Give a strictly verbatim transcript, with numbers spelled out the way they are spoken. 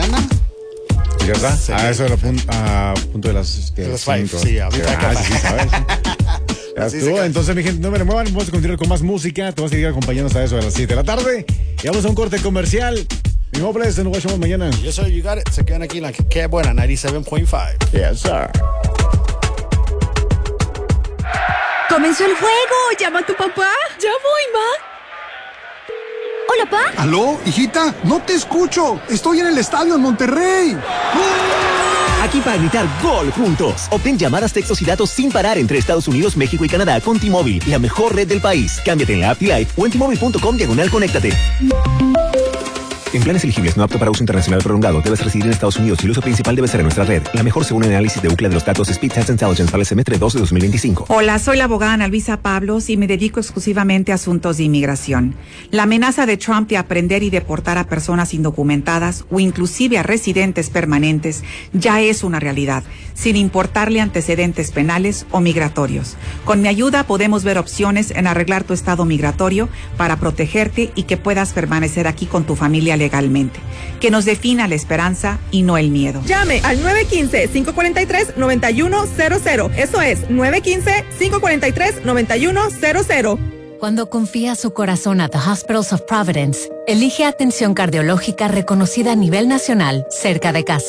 mañana. ¿Verdad? Sí. A eso era punto, a punto de las, que De las cinco. five, sí, ahorita Ah, que- sí, sí, sabes. Ya Así estuvo. se- Entonces, mi gente, no me remuevan. Vamos a continuar con más música. Te vas a seguir acompañando hasta eso de las siete de la tarde. Y vamos a un corte comercial. Mi nombre es nos vemos mañana. Yo soy You Got It. Se quedan aquí en la que qué buena, noventa y siete punto cinco. Yes, sir. ¡Comenzó el juego! ¡Llama a tu papá! ¡Ya voy, ma! Hola, pa. ¿Aló, hijita? No te escucho. Estoy en el estadio en Monterrey. Aquí para gritar gol juntos. Obtén llamadas, textos y datos sin parar entre Estados Unidos, México y Canadá con T-Mobile, la mejor red del país. Cámbiate en la app T-Life o en T-Mobile punto com diagonal conéctate. En planes elegibles no apto para uso internacional prolongado, debes residir en Estados Unidos y el uso principal debe ser en nuestra red. La mejor según el análisis de U C L A de los datos Speed Test Intelligence para el semestre dos de dos mil veinticinco. Hola, soy la abogada Ana Luisa Pablos y me dedico exclusivamente a asuntos de inmigración. La amenaza de Trump de aprender y deportar a personas indocumentadas o inclusive a residentes permanentes ya es una realidad, sin importarle antecedentes penales o migratorios. Con mi ayuda podemos ver opciones en arreglar tu estado migratorio para protegerte y que puedas permanecer aquí con tu familia legalmente. Que nos defina la esperanza y no el miedo. Llame al nueve uno cinco, cinco cuatro tres, nueve uno cero cero. Eso es nueve uno cinco, cinco cuatro tres, nueve uno cero cero. Cuando confía su corazón a The Hospitals of Providence, elige atención cardiológica reconocida a nivel nacional cerca de casa.